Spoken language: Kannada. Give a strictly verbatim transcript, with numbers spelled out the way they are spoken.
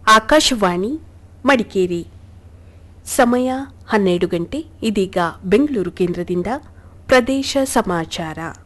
ಆಕಾಶವಾಣಿ ಮಡಿಕೇರಿ. ಸಮಯ ಹನ್ನೆರಡು ಗಂಟೆ. ಇದೀಗ ಬೆಂಗಳೂರು ಕೇಂದ್ರದಿಂದ ಪ್ರದೇಶ ಸಮಾಚಾರ.